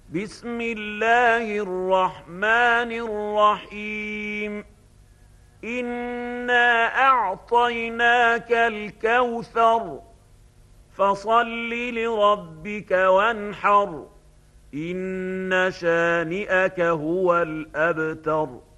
بسم الله الرحمن الرحيم. إنا أعطيناك الكوثر فصل لربك وانحر إن شانئك هو الأبتر.